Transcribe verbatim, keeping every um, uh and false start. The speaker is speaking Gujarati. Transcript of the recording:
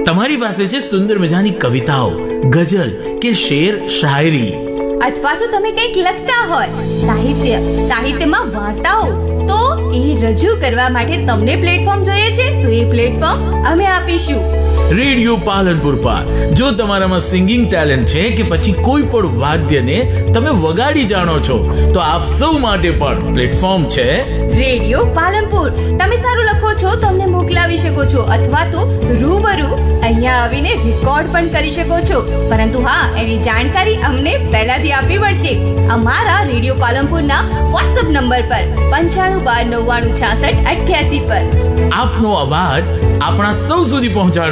તમારી પાસે છે સુંદર મજાની કવિતાઓ, ગઝલ કે શેર શાયરી, અથવા તો તમે કંઈક લખતા હોય, સાહિત્ય સાહિત્યમાં વાર્તાઓ, તો એ રજૂ કરવા માટે તમને પ્લેટફોર્મ જોઈએ છે, તો એ પ્લેટફોર્મ અમે આપીશું. રેડિયો પાલનપુર પર જો તમારામાં સિંગિંગ ટેલેન્ટ છે કે પછી કોઈ પણ વાદ્યને તમે વગાડી જાણો છો, તો આપ સૌ માટે પણ પ્લેટફોર્મ છે રેડિયો પાલનપુર. તમે સારું લખો છો તો અમને મોકલાવી શકો છો, અથવા તો રૂબરૂ અહીંયા આવીને રેકોર્ડ પણ કરી શકો છો. પરંતુ હા, એની જાણકારી અમને પહેલાથી આપવી પડશે. અમારા રેડિયો પાલનપુરના વોટ્સએપ નંબર પર પંચાણું બાર નવ્વાણું છાસઠ અઠ્યાસી પર આપનો અવાજ આપણા સૌ સુધી પહોંચાડો.